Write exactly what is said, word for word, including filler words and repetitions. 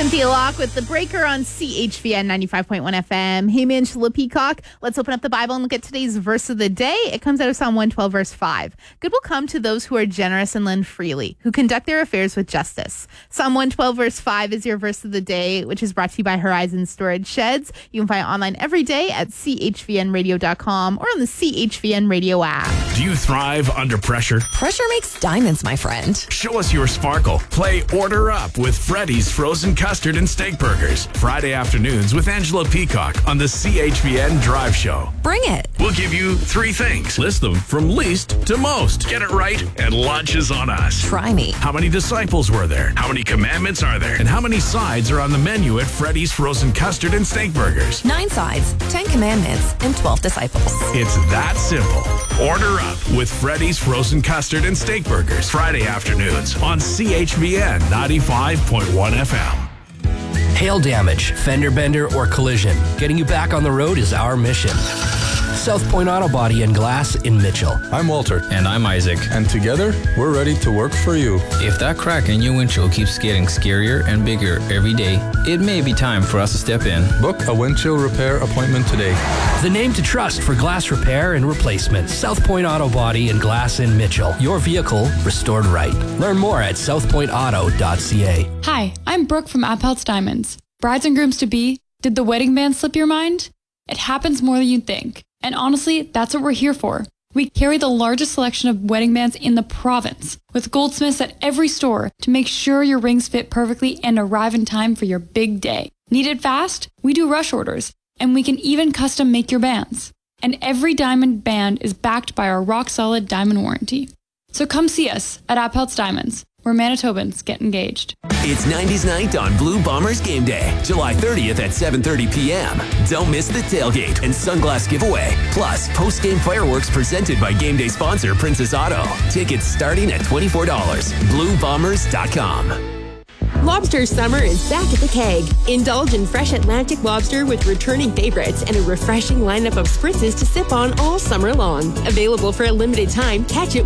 Cynthia Locke with The Breaker on C H V N ninety-five point one F M. Hey, Angela Peacock. Let's open up the Bible and look at today's verse of the day. It comes out of Psalm one twelve, verse five. Good will come to those who are generous and lend freely, who conduct their affairs with justice. Psalm one twelve, verse five is your verse of the day, which is brought to you by Horizon Storage Sheds. You can find it online every day at C H V N radio dot com or on the C H V N radio app. Do you thrive under pressure? Pressure makes diamonds, my friend. Show us your sparkle. Play Order Up with Freddy's Frozen Custard and Steak Burgers. Friday afternoons with Angela Peacock on the C H V N Drive Show. Bring it. We'll give you three things. List them from least to most. Get it right, and lunch is on us. Try me. How many disciples were there? How many commandments are there? And how many sides are on the menu at Freddy's Frozen Custard and Steak Burgers? Nine sides, ten commandments, and twelve disciples. It's that simple. Order up with Freddy's Frozen Custard and Steak Burgers. Friday afternoons on C H V N ninety-five point one F M. Hail damage, fender bender, or collision. Getting you back on the road is our mission. South Point Auto Body and Glass in Mitchell. I'm Walter. And I'm Isaac. And together, we're ready to work for you. If that crack in your windshield keeps getting scarier and bigger every day, it may be time for us to step in. Book a windshield repair appointment today. The name to trust for glass repair and replacement. South Point Auto Body and Glass in Mitchell. Your vehicle restored right. Learn more at south point auto dot c a. Hi, I'm Brooke from Appeltz Diamonds. Brides and grooms to be, did the wedding band slip your mind? It happens more than you'd think. And honestly, that's what we're here for. We carry the largest selection of wedding bands in the province, with goldsmiths at every store to make sure your rings fit perfectly and arrive in time for your big day. Need it fast? We do rush orders, and we can even custom make your bands. And every diamond band is backed by our rock-solid diamond warranty. So come see us at Appeltz Diamonds, where Manitobans get engaged. It's nineties night on Blue Bombers Game Day, July thirtieth at seven thirty p.m. Don't miss the tailgate and sunglass giveaway. Plus, post-game fireworks presented by Game Day sponsor Princess Auto. Tickets starting at twenty-four dollars. blue bombers dot com. Lobster summer is back at the keg. Indulge in fresh Atlantic lobster with returning favorites and a refreshing lineup of spritzes to sip on all summer long. Available for a limited time, catch it